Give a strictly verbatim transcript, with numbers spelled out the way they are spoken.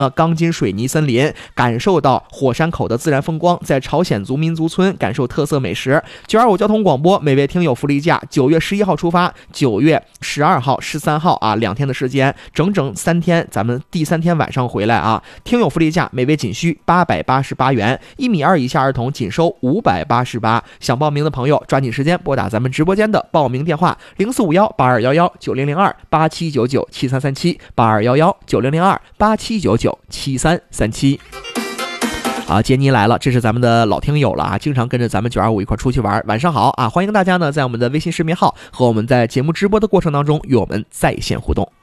呃钢筋水泥森林，感受到火山口的自然风光，在朝鲜族民族村感受特色美食。九二五交通广播每位听友福利价，九月十一号出发，九月十二号、十三号啊，两天的时间，整整三天，咱们第三天晚上回来啊。听友福利价每位仅需八百八十八元，一米二以下儿童仅收五百八十八。想报名的朋友抓紧时间拨打咱们直播间的报名电话零四五幺八二幺幺九零零二八七九九七三三七八二幺幺九零零二八七九九七三三七。啊，杰尼来了，这是咱们的老听友了啊，经常跟着咱们九二五一块出去玩。晚上好啊，欢迎大家呢在我们的微信视频号和我们在节目直播的过程当中与我们在线互动。